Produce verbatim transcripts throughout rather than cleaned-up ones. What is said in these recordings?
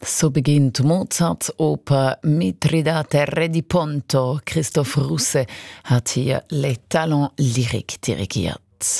So beginnt Mozarts Oper Mithridate Re di Ponto. Christoph Russe hat hier Les Talents Lyriques dirigiert.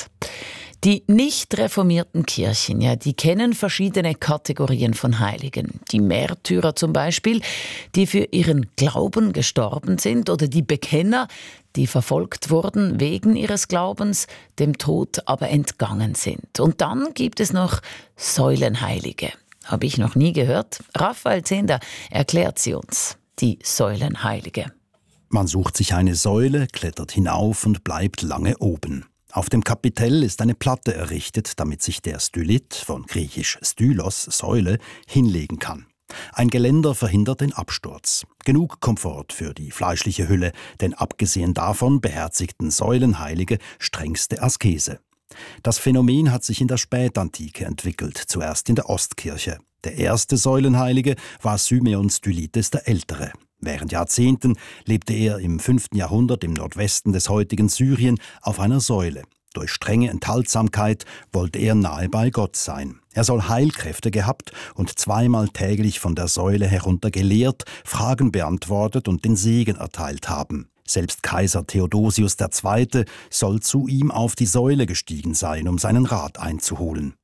Die nicht reformierten Kirchen, ja, die kennen verschiedene Kategorien von Heiligen. Die Märtyrer zum Beispiel, die für ihren Glauben gestorben sind, oder die Bekenner, die verfolgt wurden wegen ihres Glaubens, dem Tod aber entgangen sind. Und dann gibt es noch Säulenheilige. Habe ich noch nie gehört. Raphael Zehnder erklärt sie uns, die Säulenheilige. Man sucht sich eine Säule, klettert hinauf und bleibt lange oben. Auf dem Kapitell ist eine Platte errichtet, damit sich der Stylit, von griechisch Stylos, Säule, hinlegen kann. Ein Geländer verhindert den Absturz. Genug Komfort für die fleischliche Hülle, denn abgesehen davon beherzigten Säulenheilige strengste Askese. Das Phänomen hat sich in der Spätantike entwickelt, zuerst in der Ostkirche. Der erste Säulenheilige war Symeon Stylites der Ältere. Während Jahrzehnten lebte er im fünften Jahrhundert im Nordwesten des heutigen Syrien auf einer Säule. Durch strenge Enthaltsamkeit wollte er nahe bei Gott sein. Er soll Heilkräfte gehabt und zweimal täglich von der Säule herunter gelehrt, Fragen beantwortet und den Segen erteilt haben. Selbst Kaiser Theodosius der Zweite soll zu ihm auf die Säule gestiegen sein, um seinen Rat einzuholen.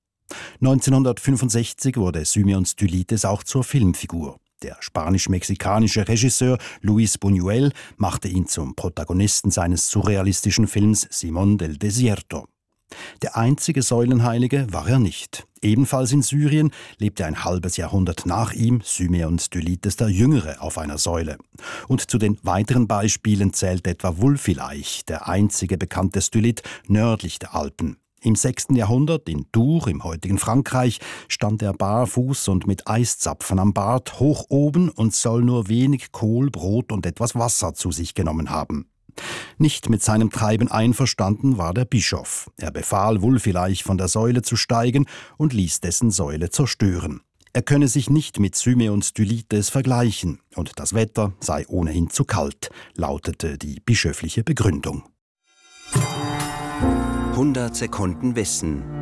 neunzehnhundertfünfundsechzig wurde Symeon Stylites auch zur Filmfigur. Der spanisch-mexikanische Regisseur Luis Buñuel machte ihn zum Protagonisten seines surrealistischen Films Simón del Desierto. Der einzige Säulenheilige war er nicht. Ebenfalls in Syrien lebte ein halbes Jahrhundert nach ihm Symeon Stylites der Jüngere auf einer Säule. Und zu den weiteren Beispielen zählt etwa Wulfilaich, der einzige bekannte Stylit nördlich der Alpen. Im sechsten Jahrhundert in Tours im heutigen Frankreich stand er barfuß und mit Eiszapfen am Bart hoch oben und soll nur wenig Kohl, Brot und etwas Wasser zu sich genommen haben. Nicht mit seinem Treiben einverstanden war der Bischof. Er befahl Wulfilaich von der Säule zu steigen und ließ dessen Säule zerstören. Er könne sich nicht mit Symeon Stylites vergleichen und das Wetter sei ohnehin zu kalt, lautete die bischöfliche Begründung. hundert Sekunden Wissen.